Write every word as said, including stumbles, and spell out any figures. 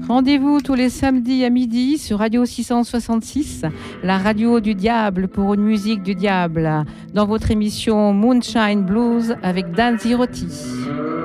Rendez-vous tous les samedis à midi sur Radio six cent soixante-six, la radio du diable pour une musique du diable, dans votre émission Moonshine Blues avec Dan Zirotti.